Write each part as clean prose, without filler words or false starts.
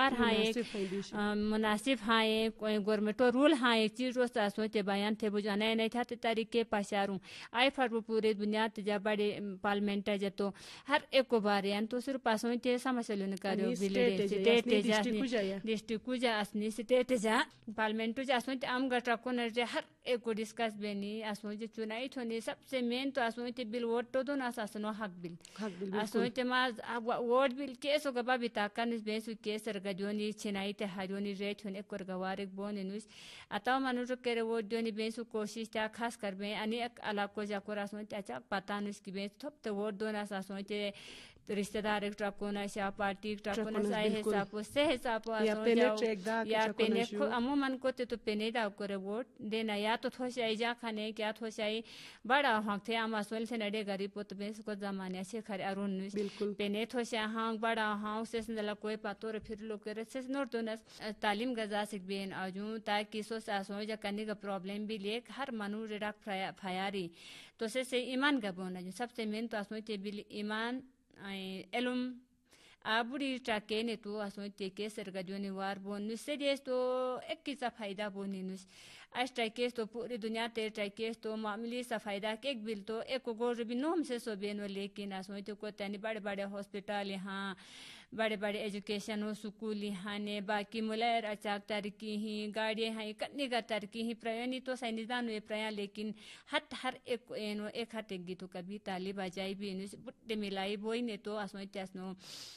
کار ہاں ایک مناسب ہاں ایک گورنمنٹو رول ہاں ایک چیز روز آسوتے بیان تھے بجا نئے نئے تھا طریقے پاشاروں آئی فر پورے دنیا تجا بڑے پارلیمنٹ ہے تو ہر ایک کو بارے تو صرف پاسوتے سمسلوں نے کرو بلے سٹیٹ جا ڈسٹرکٹ جا اسنی سٹیٹ جا پارلیمنٹ جا آسوتے عام گٹرا کو نہ ہر ایک کو ڈسکس بینی آسوتے چنائی تھونی سب سے مین تو آسوتے بل ووٹ تو دو نہ آسنو حق بل آسوتے ما ووٹ بل کیسو گبا بتاکا نس بینسو کیسر گجونی چنائی تے ہجونی ریٹ ہونے کور گوارک بون نوس اتاو منوج کرے ووٹ جونی بینسو کوشش تا خاص کر بین انی علاقہ جا کو آسوتے اچھا پتہ نس کی بینس تھپ تو ووٹ دو نہ آسوتے رشتہ دار ٹرکونا شا پارٹی ٹرکونا سائے حساب سے حساب یا پینے عموماً کو تو پینے دا کرے ووٹ دینا یا تو تھوشائی جا کھانے کیا تھوشائی بڑا ہاں تھے ہم اسول سے نڈے غریب پوت بینس کو زمانے سے کھر ارون نوش پینے تھوشا ہاں بڑا ہاں سے سندلا کوئی پاتور پھر لوگ کرے سے نور تو نس تعلیم گزا سک بین اجوں تاکہ سو ساسو جا کرنے کا پرابلم بھی لے ہر منو رڈاک پھیاری تو سے ایمان گبونا جو سب سے مین تو اسوتے بل ایمان علم آبری ٹاکے نے تو اسوتے کے سرگا جونی وار بون نس دیس تو ایک کی سا فائدہ بونی نس اس ٹائکیس تو پوری دنیا تے ٹائکیس تو معمولی سا فائدہ ایک بل تو ایک گور بھی نوم سے سو بینو لیکن اسوتے کو تنی بڑے بڑے ہاسپٹل ہاں بڑے بڑے ایجوکیشن ہو سکول ہاں نے باقی ملائر اچاک ترقی ہی گاڑی ہاں کتنی کا ترقی ہی پریانی تو سائنسدان ہوئے پریا لیکن ہر ایک اینو ایک ہاتھ گی تو کبھی طالب آجائی بھی انو بڑے ملائی بوئی نے تو اسوتے اسنو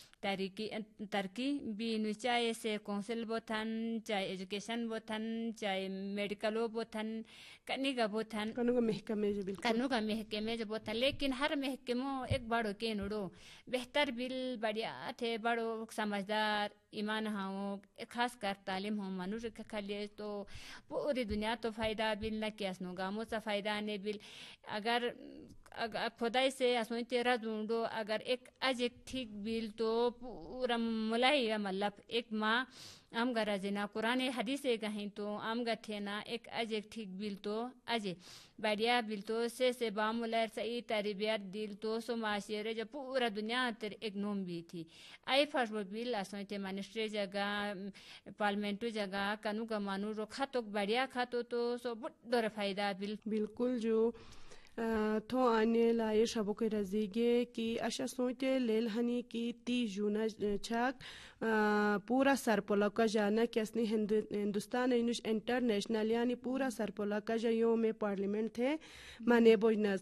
ترقی بھی نو چاہے سے کونسل بوتھن چاہے ایجوکیشن بوتھن چاہے میڈیکلو بوتھن کنی کا بوتھن کنو کا محکمے جو بوتھن لیکن ہر محکموں ایک بڑو کے نوڑو بہتر بل بڑھیا تھے بڑو سمجھدار ایمان ہاں خاص کر تعلیم ہوں منو کھلے تو پوری دنیا تو فائدہ بل نہ کیسنو گامو سا فائدہ نے بل اگر خدائی سے اسوئی تیرا ڈھونڈو اگر ایک اج ایک ٹھیک بل تو پورا ملائی مطلب ایک ماں ام گرا جنا قرآن حدیث کہیں تو ام گتھے نا ایک اج ایک ٹھیک بل تو اج بڑھیا بل تو سے با ملائر صحیح تربیت دل تو سو معاشرے جو پورا دنیا تر ایک نوم بھی تھی آئی فرش بل اسوئی منسٹری جگہ پارلیمنٹو جگہ کنو کا مانو رو کھاتو بڑھیا کھاتو تو سو بڑا فائدہ بالکل جو تو آنے لائے شبو کے رزیگے کی اشا سوچتے لیل ہنی کی 30 جون چھاک پورا سرپولا کا جانا کہ اسنی ہندوستان انوش انٹرنیشنل یعنی پورا سرپولا کا جا یوم پارلیمنٹ تھے مانے بوجنز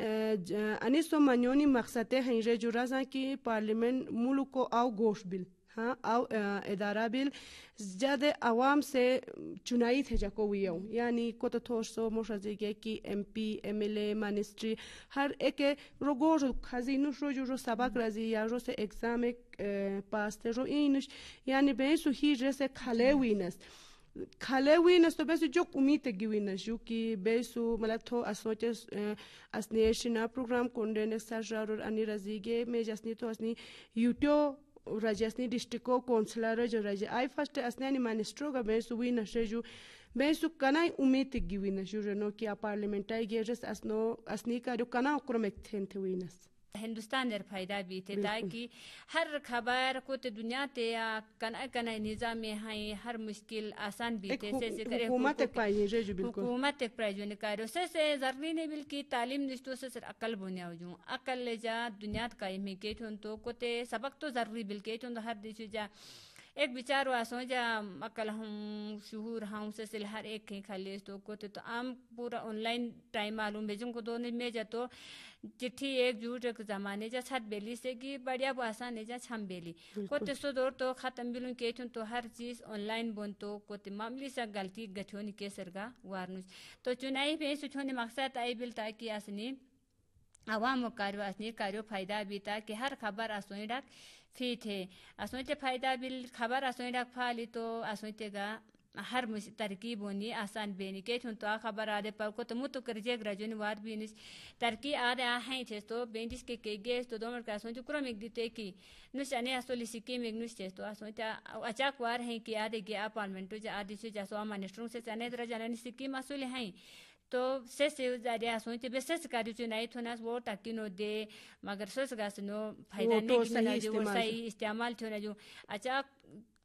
انیسو منیونی مقصد ہیں جو رازاں کی پارلیمنٹ ملک کو آو گوش بل ہاں او ادارہ بل زیادہ عوام سے چنائی تھے جا کوئی یعنی کو تو تھوڑ سو مشازیگے کی M P M L A ministry ہر ایک روگو خزینو رو سبق رزی یا رو سے ایگزام پاس تھے رو اینش یعنی بیسو ہی جیسے کھلے ہوئی تو بیسو جو امید گی نس جو کہ بیسو مطلب تھو اسوچے اسنی شنا پروگرام کنڈے نے سر انی رزیگے میں جسنی تو اسنی یوٹیوب رجسنی ڈسٹرکو کونسلر جو رج آئی فرسٹ اسنی منسٹرو کا بیسو وی نشے جو بیسو کنائی امید گی نس جو رنو کیا پارلیمنٹ آئی گے جس اسنی کا جو کنا اکرمک تھین تھے وی نس ہندوستان در فائدہ بھی تھے تاکہ ہر خبر کو تے دنیا تے کنا نظام ہیں ہر مشکل آسان بھی تھے حکومت تک پائی جو بالکل حکومت تک پائی جو نکارو سے ضروری نہیں بلکہ تعلیم نشتو سے سر عقل بنیا جو عقل جا دنیا قائم ہی کے تو کو تے سبق تو ضروری بلکہ تو ہر دیش جا ایک بیچارو آسو جا عقل ہوں شعور ہوں سے سل ہر ایک کہیں کھالے تو کو تو عام پورا آن لائن ٹائم معلوم بھیجوں کو دونوں میں جا تو چٹھی ایک جھوٹ ایک زمانے جا چھت بیلی سے کی بڑھیا وہ آسان ہے جا چھم بیلی کو تسو دور تو ختم بلوں کے تو ہر چیز آن لائن بون تو کو معمولی سا غلطی گٹھونی کے سرگا وارنوش تو چنائی پہ سچھونے مقصد آئی بل تاکہ اسنی عوام و کارو اسنی کارو فائدہ بھی تھا کہ ہر خبر اسوئی ڈاک فی تھے اسوئی فائدہ بل خبر اسوئی ڈاک پھالی تو اسوئی گا ہر ترکیب ہونی آسان بینی کے تو خبر آدھے پر کو تو متو کر جے گراجون وار بھی نس ترکی آدھے آہیں تھے تو بینڈس کے گیس تو دو مرکز سوچ کرو میک دیتے کی نس انے اسولی سکی میک نس تھے تو سوچ اچاک وار ہیں کہ آدھے گیا پارلیمنٹ جو آدھے سے جسوا منسٹروں سے چنے در جانے سکی مسئول ہیں تو سے زیادہ سوچتے بے سے کاری چنائی تھونا وہ تاکہ نو دے مگر سوس گاس نو فائدہ نہیں جو صحیح استعمال تھونا جو اچھا